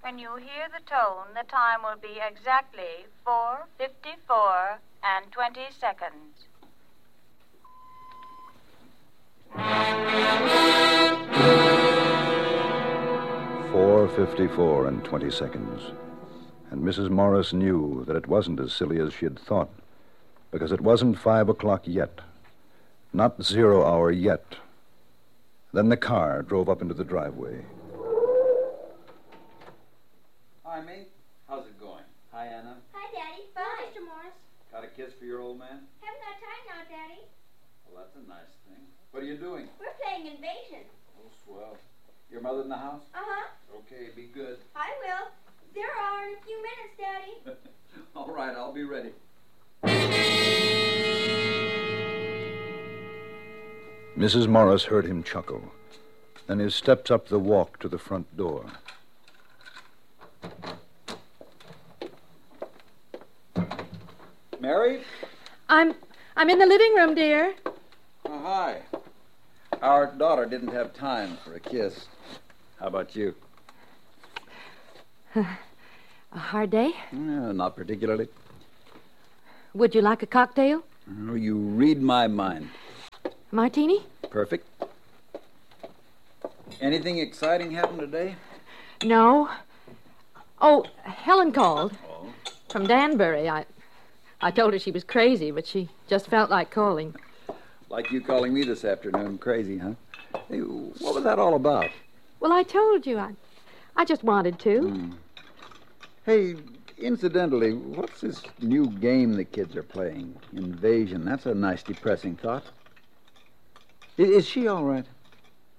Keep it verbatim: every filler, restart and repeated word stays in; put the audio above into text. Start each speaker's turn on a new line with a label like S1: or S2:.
S1: When you hear the tone, the time will be exactly four fifty-four and twenty seconds.
S2: four fifty-four and twenty seconds. And Missus Morris knew that it wasn't as silly as she had thought, because it wasn't five o'clock yet. Not zero hour yet. Then the car drove up into the driveway.
S3: Hi, mate. How's it going? Hi, Anna.
S4: Hi, Daddy. Fine. Mister Morris.
S3: Got a kiss for your old man?
S4: Haven't got time now, Daddy.
S3: Well, that's a nice thing. What are you doing?
S4: We're playing Invasion.
S3: Oh, swell. Your mother in the house?
S4: Uh-huh.
S3: Okay, be good.
S4: I will. Zero hour in a few minutes, Daddy.
S3: All right, I'll be ready.
S2: Missus Morris heard him chuckle. Then he stepped up the walk to the front door.
S3: Mary?
S5: I'm I'm in the living room, dear.
S3: Oh, hi. Our daughter didn't have time for a kiss. How about you?
S5: A hard day?
S3: Uh, not particularly.
S5: Would you like a cocktail?
S3: Oh, you read my mind.
S5: Martini?
S3: Perfect. Anything exciting happened today?
S5: No. Oh, Helen called.
S3: Oh.
S5: From Danbury. I I told her she was crazy, but she just felt like calling.
S3: Like you calling me this afternoon crazy, huh? Hey, what was that all about?
S5: Well, I told you. I I just wanted to.
S3: Hmm. Hey, incidentally, what's this new game the kids are playing? Invasion. That's a nice depressing thought. I- Is she all right?